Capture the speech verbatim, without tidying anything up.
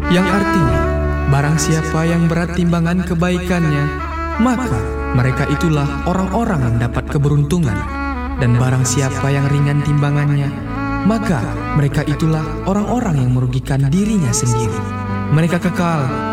yang artinya barang siapa yang berat timbangan kebaikannya, maka mereka itulah orang-orang yang dapat keberuntungan. Dan barang siapa yang ringan timbangannya, maka mereka itulah orang-orang yang merugikan dirinya sendiri. Mereka kekal